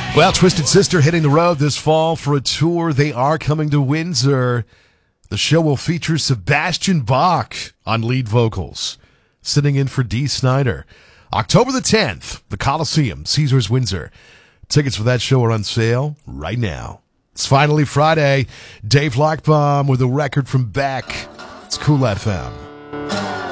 Well, Twisted Sister hitting the road this fall for a tour. They are coming to Windsor. The show will feature Sebastian Bach on lead vocals, sitting in for Dee Snider. October the 10th, the Coliseum, Caesars Windsor. Tickets for that show are on sale right now. It's finally Friday. Dave Lockbaum with a record from Beck. It's Cool FM.